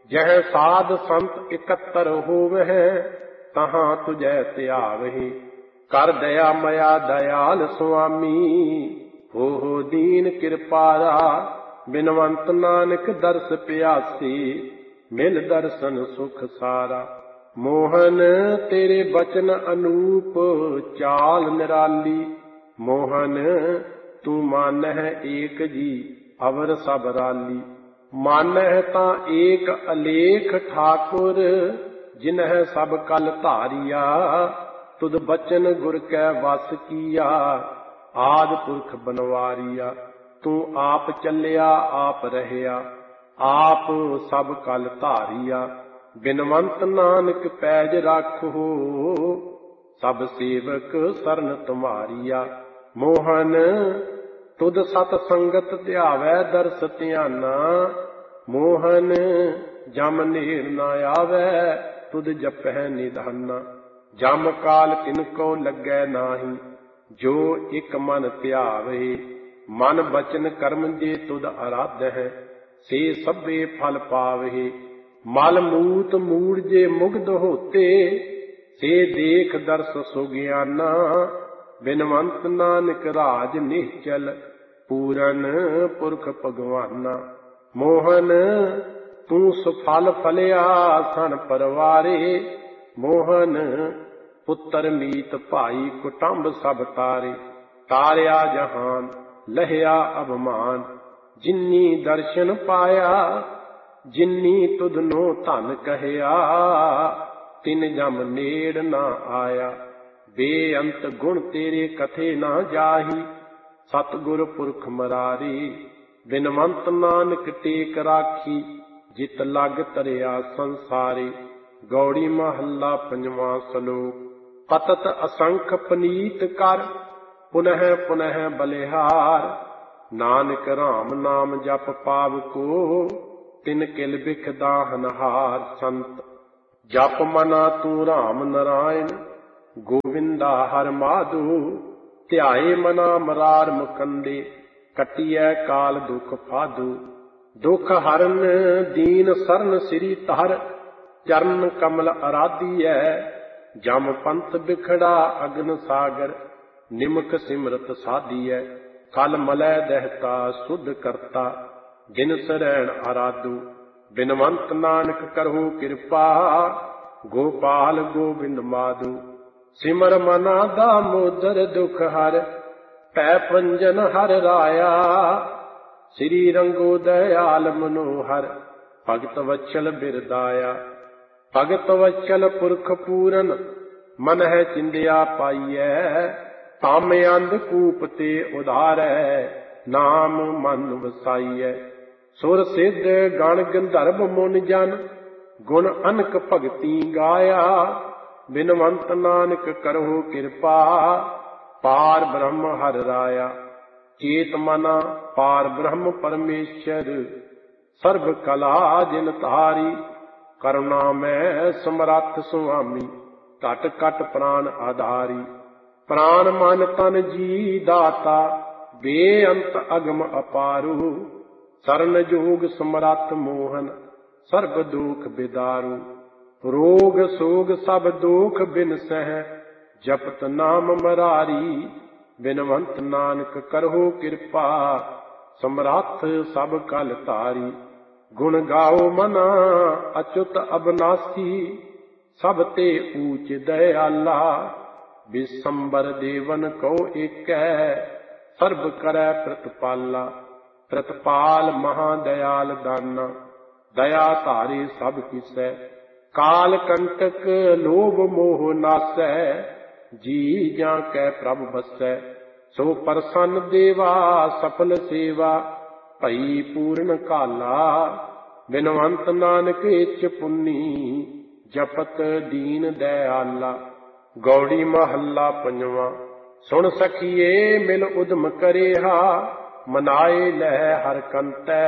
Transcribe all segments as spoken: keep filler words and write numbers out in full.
जह साध संत इकत्तर होवह तहाँ तुझै त्यावहि। कर दया मया दयाल स्वामी हो हो दीन कृपारा। बिनवंत नानक दर्श प्यासी मिल दर्शन सुख सारा। मोहन तेरे बचन अनूप चाल निराली। मोहन तू मानह एक जी अवर सब राली। मानह तां एक अलेख ठाकुर जिन्ह सब कल धारिया। तुद बचन गुर कै वस किया आद पुरख बनवारिया। तू आप चलिया आप रहया आप सब कल धारिया। बिनवंत नानक पैज राखो सब सेवक सरन तुम्हारिया। मोहन तुद सत संगत ध्यावै दर्श ध्याना। मोहन जम नेर न आवै तुद जपै निधाना। जम काल तिनको लगै नाही जो एक मन ध्यावे। मन बचन कर्म जे तुद आराध है से सभे फल पावे। मल मूत मूड़ जे मुग्ध होते से देख दर्श सुगियाना। बिनवंत नानक राज निश्चल पूरन पुरख भगवाना। मोहन तू सुफल फलिया सन परवारे। मोहन पुत्र मीत भाई कुटुंब सब तारे। तारिया जहान लहिया अभिमान जिन्नी दर्शन पाया। जिन्नी तुधनो धन कहया तिन जम नेड़ ना आया। बेअंत गुण तेरे कथे ना जाही सतगुर पुरख मरारी। बिनवंत नानक टेक राखी जित लग तरिया संसारी। गौड़ी महला पंजवा सलोक। पतत असंख पनीत कर पुनः पुनः बलिहार। नानक राम नाम जप पाव को तिन किल बिख दाहनहार। संत जप मना तू राम नारायण गोविंदा हर माधु। ध्याए मना मरार मुकंदे कटिया काल दुख फाधु। दुख हरन दीन सरन श्री तार चरण कमल आराधिय। जम पंथ बिखड़ा अग्न सागर निमक सिमरत साधिय। कल मलै दहता सुध करता जिन सरैण आराधु। बिनवंत नानक करहु कृपा गोपाल गोविंद माधु। सिमर मना दामोदर दुख हर पै पंजन हर राया। श्री रंगो दयाल मनोहर भगत वत्सल बिरदाया। भगत वत्सल पुरख पूरन मन है चिंदिया पाइयै। ताम अंधकूप ते उधारै नाम मन वसाइयै। सुर सिद्ध गण गंधर्व मुन जन गुण अनक भगती गाया। बिनवंत नानक करहु कृपा पार ब्रह्म हर राया। चेत मना पार ब्रह्म परमेश्वर सर्व कला जिन तारी। करुणा में समरथ सुआमी घट घट प्राण आधारी। प्राण मन तन जी दाता बेअंत अगम अपारू। सरन जोग समरथ मोहन सर्व दुख बिदारू। रोग सोग सब दुख बिनसह जपत नाम मरारी। बिनवंत नानक करहु कृपा समरथ सब कल तारी। गुण गाओ मना अच्युत अबनासी सब ते ऊच दयाला। बिसंबर देवन को एक सर्व करै प्रतिपाला। प्रतिपाल महादयाल दाना दया धारे सब किसै। काल कंटक लोभ मोह नासै जी जा कै प्रभ बसै। सो प्रसन्न देवा सफल सेवा भई पूर्ण काला। बिनवंत नानक इच पुन्नी जपत दीन दयाला। गौड़ी महला पंजवा। सुन सखिए मिल उदम करेहा मनाए लह हर कंतै।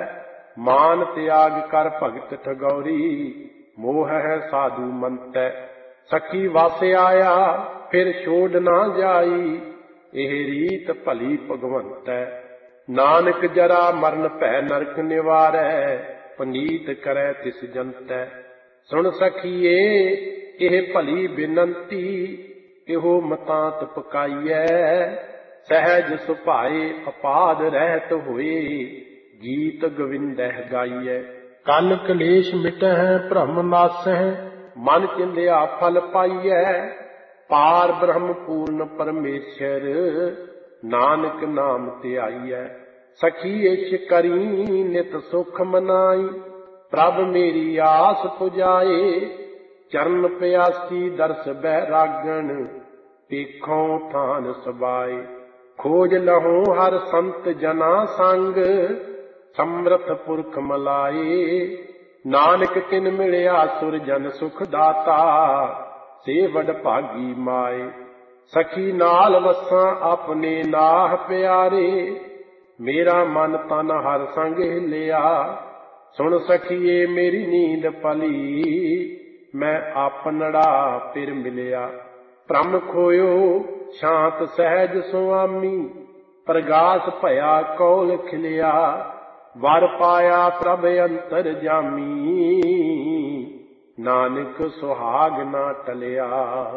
मान त्याग कर भगत ठगौरी मोह है साधु मंतै। सखी वास आया फिर छोड़ ना जाई एह रीत भली भगवंतै। नानक जरा मरण भै नरक निवारै ਪਨੀਤ ਕਰੈ ਤਿਸ ਜੰਤੈ। ਸੁਣ ਸਖੀਏ ਇਹ ਭਲੀ ਬੇਨੰਤੀ, ਇਹੋ ਮਤਾਂਤ ਪਕਾਈਐ। ਸਹਿਜ ਸੁਭਾਏ ਅਪਾਦ ਰਹਿਤ ਹੋਏ, ਗੀਤ ਗੋਵਿੰਦਹਿ ਗਾਈਐ। ਕਲ ਕਲੇਸ਼ ਮਿਟਹਿ ਭ੍ਰਮ ਨਾਸਹਿ, ਮਨ ਚਿੰਦਿਆ ਫਲ ਪਾਈਐ। ਪਾਰ ਬ੍ਰਹਮ ਪੂਰਨ ਪਰਮੇਸ਼ਰ, ਨਾਨਕ ਨਾਮ ਧਿਆਈਐ। ਸਖੀ ਇਛ ਕਰੀ ਨਿਤ ਸੁਖ ਮਨਾਈ, ਪ੍ਰਭ ਮੇਰੀ ਆਸ ਪੁਜਾਏ। ਚਰਨ ਪਿਆਸੀ ਦਰਸ ਬੈਰਾਗਣ, ਪੇਖੋਂ ਥਾਨ ਸਬਾਏ। ਖੋਜ ਲਹੋ ਹਰ ਸੰਤ ਜਨਾ ਸੰਗ, ਸਮਰਥ ਪੁਰਖ ਮਲਾਏ। ਨਾਨਕ ਤਿਨ ਮਿਲਿਆ ਸੁਰ ਜਨ ਸੁਖ ਦਾਤਾ, ਸੇ ਵਡ ਭਾਗੀ ਮਾਏ। ਸਖੀ ਨਾਲ ਵਸਾਂ ਆਪਣੇ ਨਾਹ ਪਿਆਰੇ, ਮੇਰਾ ਮਨ ਤਨ ਹਰ ਸੰਗ ਹਿਲਿਆ। ਸੁਣ ਸਖੀਏ ਮੇਰੀ ਨੀਂਦ ਪਲੀ, ਮੈਂ ਆਪਨੜਾ ਫਿਰ ਮਿਲਿਆ। ਭ੍ਰਮ ਖੋਇਓ ਸ਼ਾਂਤ ਸਹਿਜ ਸੁਆਮੀ, ਪ੍ਰਗਾਸ ਭਇਆ ਕੌਲ ਖਿਲਿਆ। ਵਰ ਪਾਇਆ ਪ੍ਰਭ ਅੰਤਰ ਜਾਮੀ, ਨਾਨਕ ਸੁਹਾਗ ਨਾ ਟਲਿਆ।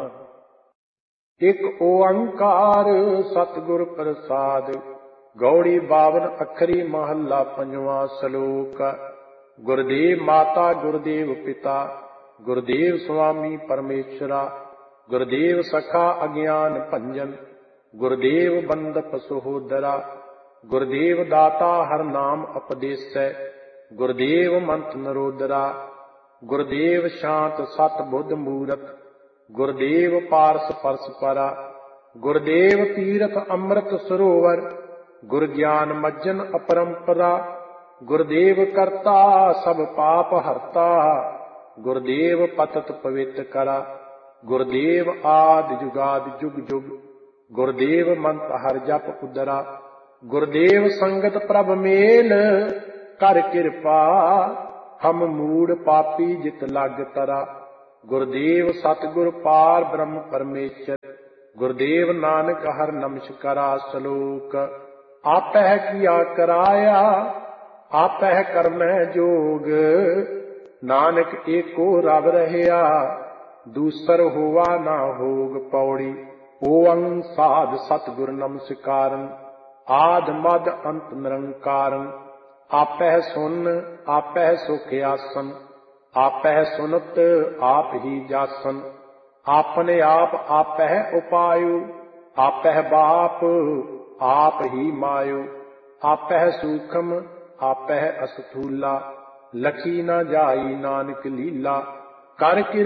ਇਕ ਓੰਕਾਰ ਸਤਿਗੁਰ ਪ੍ਰਸਾਦ, ਗੌੜੀ ਬਾਵਨ ਅੱਖਰੀ ਮਹੱਲਾ ਪੰਜਵਾਂ। ਸ਼ਲੋਕ। ਗੁਰਦੇਵ ਮਾਤਾ ਗੁਰਦੇਵ ਪਿਤਾ, ਗੁਰਦੇਵ ਸੁਆਮੀ ਪਰਮੇਸ਼ਰਾ। ਗੁਰਦੇਵ ਸਖਾ ਅਗਿਆਨ ਭੰਜਨ, ਗੁਰਦੇਵ ਬੰਦਪ ਸਹੋਦਰਾ। ਗੁਰਦੇਵ ਦਾਤਾ ਹਰ ਨਾਮ ਉਪਦੇਸੈ, ਗੁਰਦੇਵ ਮੰਤ ਨਰੋਦਰਾ। ਗੁਰਦੇਵ ਸ਼ਾਂਤ ਸਤ ਬੁੱਧ ਮੂਰਤ, ਗੁਰਦੇਵ ਪਾਰਸ ਪਰਸ ਪਰਾ। ਗੁਰਦੇਵ ਤੀਰਥ ਅੰਮ੍ਰਿਤ ਸਰੋਵਰ, ਗੁਰ ਗਿਆਨ ਮੱਜਨ ਅਪਰੰਪਰਾ। ਗੁਰਦੇਵ ਕਰਤਾ ਸਭ ਪਾਪ ਹਰਤਾ, ਗੁਰਦੇਵ ਪਤਤ ਪਵਿੱਤ ਕਰਾ। ਗੁਰਦੇਵ ਆਦਿ ਜੁਗਾਦਿ ਜੁਗ ਜੁਗ, ਗੁਰਦੇਵ ਮੰਤ ਹਰ ਜਪ ਉਦਰਾ। ਗੁਰਦੇਵ ਸੰਗਤ ਪ੍ਰਭ ਮੇਲ, ਕਰ ਕਿਰਪਾ ਹਮ ਮੂੜ ਪਾਪੀ ਜਿਤ ਲਗ ਤਰਾ। ਗੁਰਦੇਵ ਸਤਿਗੁਰ ਪਾਰ ਬ੍ਰਹਮ ਪਰਮੇਸ਼ਰ, ਗੁਰਦੇਵ ਨਾਨਕ ਹਰ ਨਮਸਕਾਰਾ। ਸ਼ਲੋਕ। ਆਪਹਿ ਕੀਆ ਕਰਾਇਆ, ਆਪਹਿ ਕਰਮੈ ਜੋਗ। ਨਾਨਕ ਏਕੋ ਰਵ ਰਹਿਆ, ਦੂਸਰ ਹੋਵਾ ਨਾ ਹੋਗ। ਪੌੜੀ। ਓੰ ਸਾਧ ਸਤਿਗੁਰ ਨਮਸਕਾਰਨ, ਆਦ ਮਦ ਅੰਤ ਨਿਰੰਕਾਰਨ। ਆਪਹਿ ਸੁਨ ਆਪਹਿ ਸੁਖ ਆਸਨ, ਆਪਹਿ ਸੁਨਤ ਆਪ ਹੀ ਜਾਸਨ। ਆਪਣੇ ਆਪ ਆਪਹਿ ਉਪਾਯੁ, ਆਪਹਿ ਬਾਪ ਆਪ ਹੀ ਮਾਯੁ। ਆਪਹਿ ਸੂਖਮ ਆਪਹਿ ਅਸਥੂਲਾ, ਲਖੀ ਨਾ ਜਾਈ ਨਾਨਕ ਲੀਲਾ। ਕਰ